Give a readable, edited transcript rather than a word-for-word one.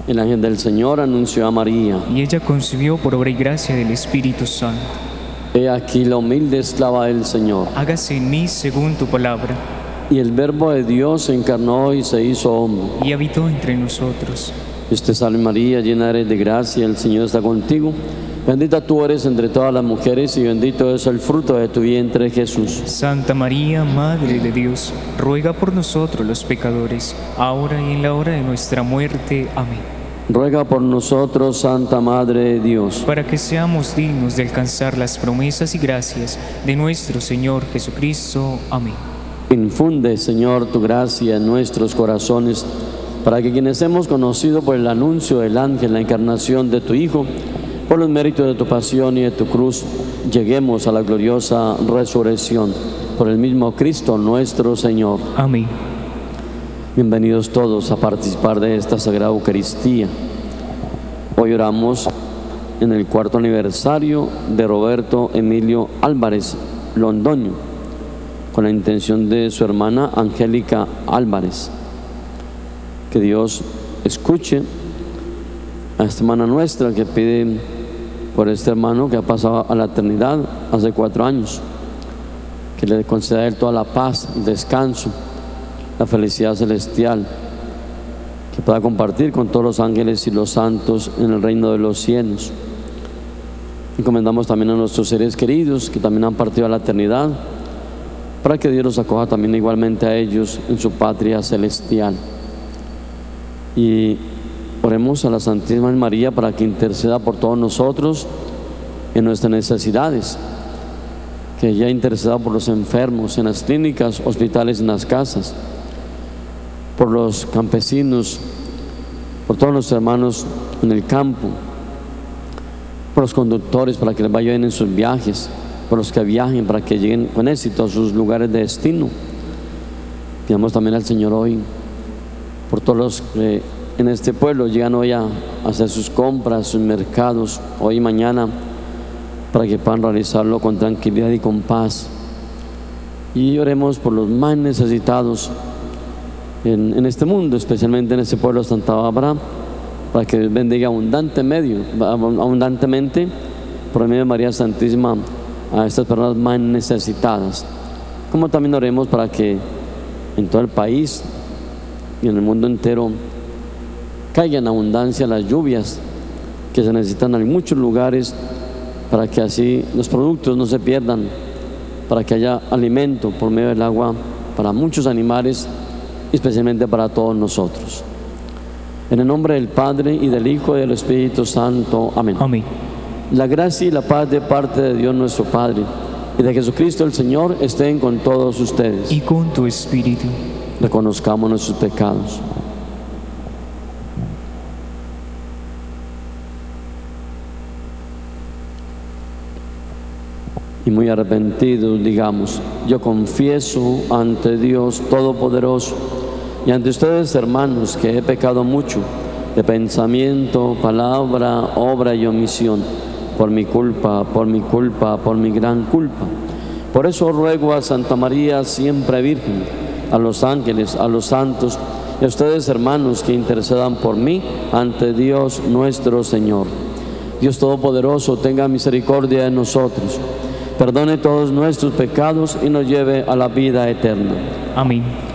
El ángel del Señor anunció a María. Y ella concibió por obra y gracia del Espíritu Santo. He aquí la humilde esclava del Señor. Hágase en mí según tu palabra. Y el Verbo de Dios se encarnó y se hizo hombre. Y habitó entre nosotros. Dios te salve María, llena eres de gracia, el Señor está contigo. Bendita tú eres entre todas las mujeres y bendito es el fruto de tu vientre, Jesús. Santa María, Madre de Dios, ruega por nosotros los pecadores, ahora y en la hora de nuestra muerte. Amén. Ruega por nosotros, Santa Madre de Dios, para que seamos dignos de alcanzar las promesas y gracias de nuestro Señor Jesucristo. Amén. Infunde, Señor, tu gracia en nuestros corazones, para que quienes hemos conocido por el anuncio del ángel la encarnación de tu Hijo, por los méritos de tu pasión y de tu cruz, lleguemos a la gloriosa resurrección. Por el mismo Cristo nuestro Señor. Amén. Bienvenidos todos a participar de esta Sagrada Eucaristía. Hoy oramos en el 4º aniversario de Roberto Emilio Álvarez Londoño, con la intención de su hermana Angélica Álvarez. Que Dios escuche a esta hermana nuestra que pide por este hermano que ha pasado a la eternidad hace 4 años, que le conceda a él toda la paz, el descanso, la felicidad celestial, que pueda compartir con todos los ángeles y los santos en el reino de los cielos. Encomendamos también a nuestros seres queridos que también han partido a la eternidad, para que Dios los acoja también igualmente a ellos en su patria celestial. Y oremos a la Santísima María para que interceda por todos nosotros en nuestras necesidades, que ella interceda por los enfermos en las clínicas, hospitales, en las casas, por los campesinos, por todos los hermanos en el campo, por los conductores para que les vaya bien en sus viajes, por los que viajen para que lleguen con éxito a sus lugares de destino. Pidamos también al Señor hoy por todos los que en este pueblo llegan hoy a hacer sus compras, sus mercados, hoy y mañana, para que puedan realizarlo con tranquilidad y con paz. Y oremos por los más necesitados en este mundo, especialmente en este pueblo de Santa Bárbara, para que Dios bendiga abundantemente por medio de María Santísima a estas personas más necesitadas. Como también oremos para que en todo el país y en el mundo entero caigan en abundancia las lluvias que se necesitan en muchos lugares, para que así los productos no se pierdan, para que haya alimento por medio del agua para muchos animales, especialmente para todos nosotros. En el nombre del Padre, y del Hijo, y del Espíritu Santo. Amén. Amén. La gracia y la paz de parte de Dios nuestro Padre y de Jesucristo el Señor estén con todos ustedes. Y con tu espíritu. Reconozcamos nuestros pecados. Y muy arrepentidos digamos: yo confieso ante Dios Todopoderoso y ante ustedes, hermanos, que he pecado mucho de pensamiento, palabra, obra y omisión, por mi culpa, por mi gran culpa. Por eso ruego a Santa María, siempre Virgen, a los ángeles, a los santos y a ustedes, hermanos, que intercedan por mí ante Dios nuestro Señor. Dios Todopoderoso tenga misericordia de nosotros, perdone todos nuestros pecados y nos lleve a la vida eterna. Amén.